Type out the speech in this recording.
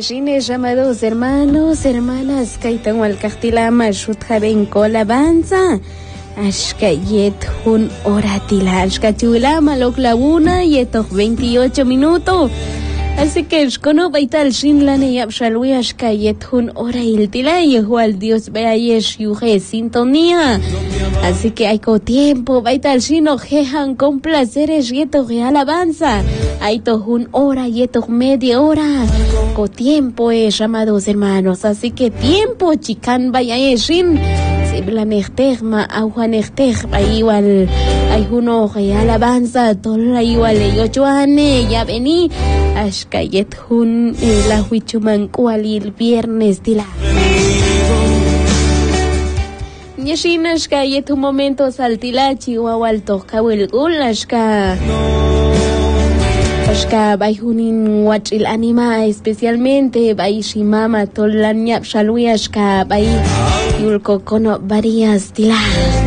Ñeshines, llamados hermanos, hermanas, kaitan walkahtilama, shutjaben colabanza. Ashka yet hun oratila, ashka chulama loklabuna, yetok 28 minutos. Así que shkono baital shinlane yapshalwi ashka yet hun ora iltila, igual Dios vea yesh yuge sintonía. Así que hay tiempo, baital shino jehan con placeres yetok y alabanza. Hay un hora yetok media hora. Con tiempo llamados hermanos. Así que tiempo chican vaya shin. Blanectegma, aguanectegma, igual hay uno que alabanza, toda igual yochoane, ya vení, ashkayet hun la huichuman cual el viernes tila. Yeshin ashkayet un momento saltila, chihuahua toca el gul, ashka bayhunin wachil anima, especialmente bayshimama, tolan yap shalui ashka bay. Yulko kono varias tila.